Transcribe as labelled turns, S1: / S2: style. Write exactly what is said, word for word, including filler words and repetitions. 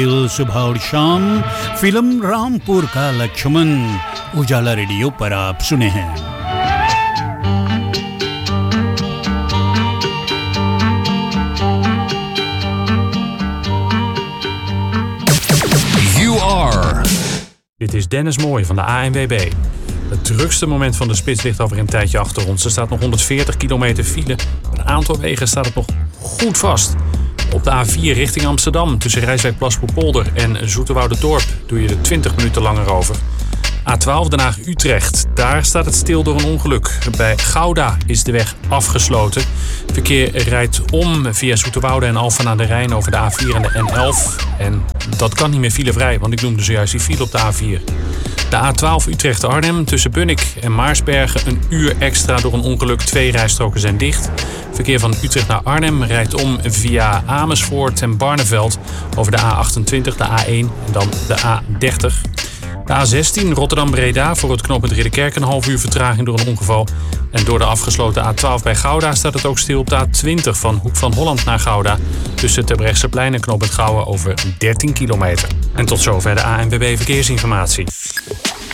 S1: सुबह और शाम फिल्म रामपुर का लक्ष्मण उजाला रेडियो पर आप सुने हैं।
S2: You are.
S3: Dit is Dennis Mooij van de A N W B. Het drukste moment van de spits ligt over een tijdje achter ons. Er staat nog honderdveertig kilometer file. Op een aantal wegen staat het nog goed vast. Op de A vier richting Amsterdam tussen Rijswijk-Plasbourg-Polder en Zoeterwoude-Dorp doe je er twintig minuten langer over. A twaalf Den Haag-Utrecht, daar staat het stil door een ongeluk. Bij Gouda is de weg afgesloten. Verkeer rijdt om via Zoeterwoude en Alphen aan de Rijn over de A vier en de N elf. En dat kan niet meer filevrij, want ik noemde zojuist die file op de A vier. De A twaalf Utrecht-Arnhem tussen Bunnik en Maarsbergen een uur extra door een ongeluk. Twee rijstroken zijn dicht. Verkeer van Utrecht naar Arnhem rijdt om via Amersfoort en Barneveld over de A achtentwintig, de A één en dan de A dertig. De A zestien Rotterdam-Breda voor het knooppunt Ridderkerk een half uur vertraging door een ongeval. En door de afgesloten A twaalf bij Gouda staat het ook stil op de A twintig van Hoek van Holland naar Gouda. Tussen Terbrechtseplein en knooppunt Gouwen over dertien kilometer. En tot zover de A N W B Verkeersinformatie.